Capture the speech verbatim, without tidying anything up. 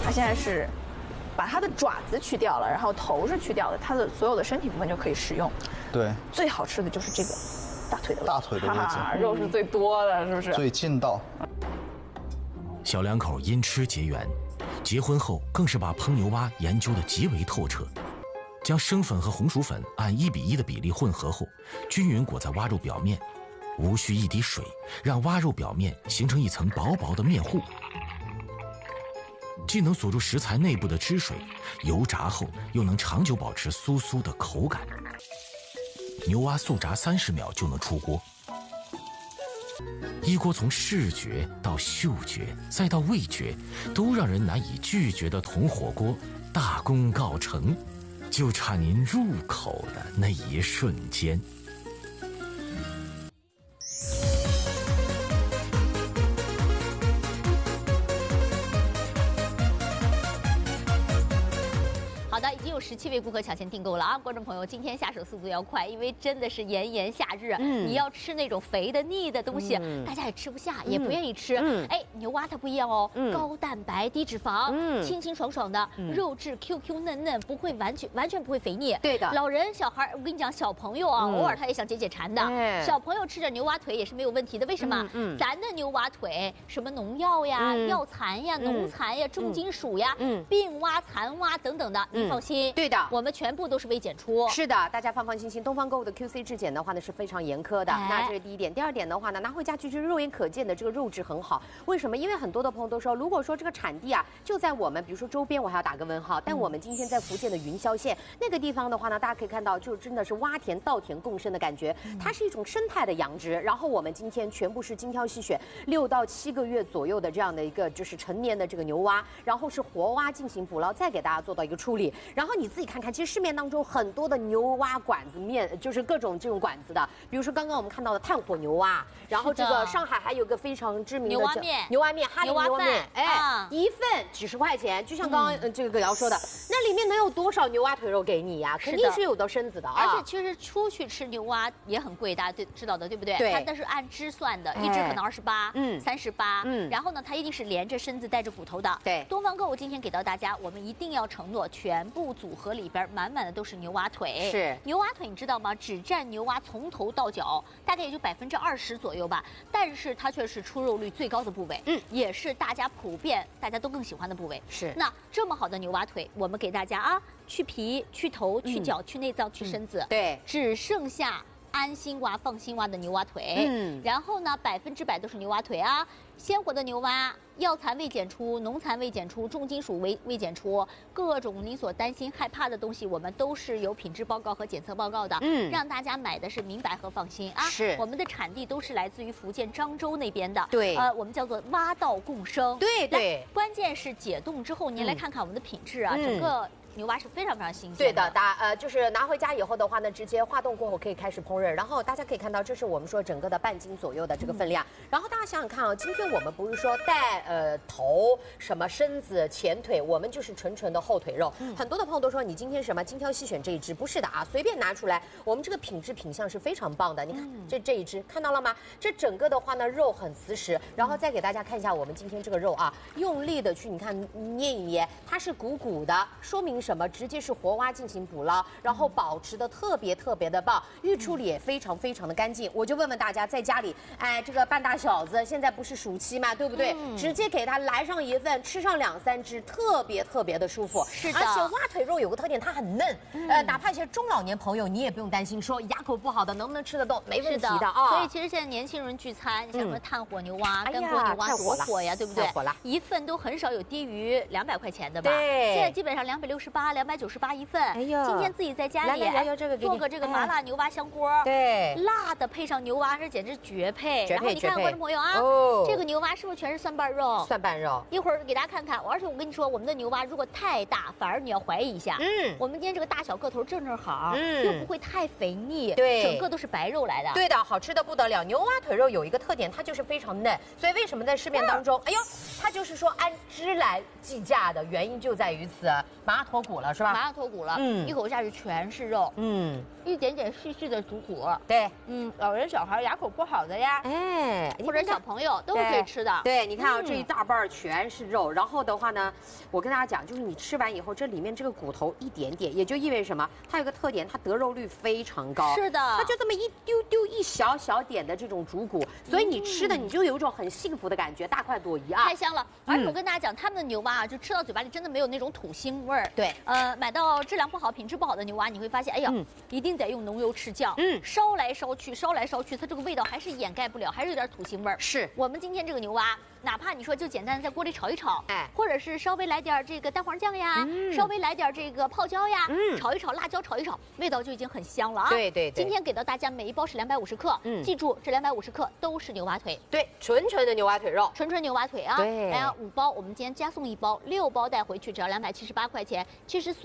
它现在是把它的爪子去掉了，然后头是去掉的，它的所有的身体部分就可以食用。 对， 最好吃的就是这个大腿的大腿的位置， 肉是最多的，是不是？ 最劲道。 小两口因吃结缘，结婚后更是把烹牛蛙研究得极为透彻。将生粉和红薯粉按一比一的比例混合后，均匀裹在蛙肉表面，无需一滴水，让蛙肉表面形成一层薄薄的面糊，既能锁住食材内部的汁水，油炸后又能长久保持酥酥的口感。牛蛙速炸三十秒就能出锅。一锅从视觉到嗅觉再到味觉都让人难以拒绝的铜火锅大功告成，就差您入口的那一瞬间。 好的，已经有十七位顾客抢先订购了啊！观众朋友，今天下手速度要快，因为真的是炎炎夏日，嗯、你要吃那种肥的腻的东西，嗯、大家也吃不下，嗯、也不愿意吃。嗯、哎，牛蛙它不一样哦，嗯、高蛋白、低脂肪，嗯、清清爽爽的，嗯、肉质 Q Q 嫩嫩，不会完全完全不会肥腻。对的，老人、小孩，我跟你讲，小朋友啊，嗯、偶尔他也想解解馋的，哎、小朋友吃点牛蛙腿也是没有问题的。为什么？嗯嗯、咱的牛蛙腿什么农药呀、嗯、药残呀、农残呀、重金属呀、嗯、病蛙、残蛙等等的。嗯 放心，对的，我们全部都是微检出。 是的，大家放放心心。东方购物的 Q C 质检的话呢是非常严苛的，哎、那这是第一点。第二点的话呢，拿回家就是肉眼可见的这个肉质很好。为什么？因为很多的朋友都说，如果说这个产地啊就在我们，比如说周边，我还要打个问号。但我们今天在福建的云霄县、嗯、那个地方的话呢，大家可以看到，就真的是蛙田稻田共生的感觉。嗯、它是一种生态的养殖。然后我们今天全部是精挑细选，六到七个月左右的这样的一个就是成年的这个牛蛙，然后是活蛙进行捕捞，再给大家做到一个处理。然后你自己看看，其实市面当中很多的牛蛙馆子面，就是各种这种馆子的，比如说刚刚我们看到的炭火牛蛙，然后这个上海还有个非常知名的牛蛙面， 牛蛙面，哈林牛蛙面，哎， 啊、 一份几十块钱，就像刚刚、嗯、这个葛瑶说的，那里面能有多少牛蛙腿肉给你呀、啊？肯定是有的身子的啊。 而且其实出去吃牛蛙也很贵，大家对知道的对不对？ 对， 它那是按只算的，一只可能二十八，嗯，三十八，嗯，然后呢，它一定是连着身子带着骨头的。对，东方购物今天给到大家，我们一定要承诺，全部组合里边满满的都是牛蛙腿。是牛蛙腿，你知道吗？只占牛蛙从头到脚大概也就百分之二十左右吧，但是它却是出肉率最高的部位，嗯，也是大家普遍大家都更喜欢的部位。是，那这么好的牛蛙腿，我们给大家啊，去皮、去头、去脚、嗯、去内脏、去身子，嗯、对，只剩下安心蛙、放心蛙的牛蛙腿。嗯，然后呢，百分之百都是牛蛙腿啊，鲜活的牛蛙。药残未检出，农残未检出，重金属未未检出，各种你所担心害怕的东西，我们都是有品质报告和检测报告的，嗯，让大家买的是明白和放心啊。是，我们的产地都是来自于福建漳州那边的，对，呃，我们叫做蛙道共生，对对。关键是解冻之后，您来看看我们的品质啊，嗯、整个。牛蛙是非常非常新鲜的。 对的，大呃就是拿回家以后的话呢，直接化冻过后可以开始烹饪。然后大家可以看到，这是我们说整个的半斤左右的这个分量。嗯、然后大家想想看啊，今天我们不是说带呃头、什么身子、前腿，我们就是纯纯的后腿肉。嗯、很多的朋友都说你今天什么精挑细选这一只，不是的啊，随便拿出来，我们这个品质品相是非常棒的。你看、嗯、这这一只看到了吗？这整个的话呢，肉很瓷实。然后再给大家看一下我们今天这个肉啊，用力的去你看捏一捏，它是鼓鼓的，说明什么？直接是活蛙进行捕捞，然后保持的特别特别的棒，预处理也非常非常的干净。我就问问大家，在家里，哎，这个半大小子，现在不是暑期嘛，对不对？嗯、直接给他来上一份，吃上两三只，特别特别的舒服。是的，而且蛙腿肉有个特点，它很嫩，嗯、呃，哪怕一些中老年朋友，你也不用担心说牙口不好的能不能吃得动，没问题的啊。 所以其实现在年轻人聚餐，你像什么炭火牛蛙、干锅牛蛙多火呀，对不对？火了，一份都很少有低于两百块钱的吧？对，现在基本上两百六十八、两百九十八一份。哎呦，今天自己在家里做个这个麻辣牛蛙香锅，对，辣的配上牛蛙，这简直绝配。然后你看观众朋友啊，这个牛蛙是不是全是蒜瓣肉？蒜瓣肉，一会儿给大家看看。而且我跟你说，我们的牛蛙如果太大，反而你要怀疑一下。嗯，我们今天这个大小个头正正好，嗯，又不会太肥腻，对，整个都是白肉来的。 对的，好吃的不得了。牛蛙腿肉有一个特点，它就是非常嫩，所以为什么在市面当中，哎呦，它就是说按只来计价的原因就在于此，麻辣脱骨了是吧？ 麻辣脱骨了，嗯，一口下去全是肉，嗯，一点点细细的足骨， 对， 嗯，老人小孩牙口不好的呀，哎，或者小朋友都是可以吃的。 对，你看啊，这一大半全是肉，然后的话呢，我跟大家讲，就是你吃完以后，这里面这个骨头一点点，也就意味着什么？它有个特点，它得肉率非常高。 是的， 它就这么一丢丢一小小点的这种主骨，所以你吃的你就有一种很幸福的感觉，大快朵颐啊， 太香了。而且我跟大家讲，他们的牛蛙啊，就吃到嘴巴里真的没有那种土腥味儿。 对， 呃，买到质量不好、品质不好的牛蛙，你会发现，哎呀，一定得用浓油赤酱，嗯，烧来烧去，烧来烧去，它这个味道还是掩盖不了，还是有点土腥味儿。 是我们今天这个牛蛙。哪怕你说就简单的在锅里炒一炒，哎，或者是稍微来点这个蛋黄酱呀，嗯、稍微来点这个泡椒呀，嗯、炒一炒辣椒，炒一炒，味道就已经很香了啊。 对对对。 今天给到大家每一包是两百五十克，嗯，记住这两百五十克都是牛蛙腿， 对，纯纯的牛蛙腿肉， 纯纯牛蛙腿啊。 对。 哎呀，五包，我们今天加送一包，六包带回去只要两百七十八块钱，其实算。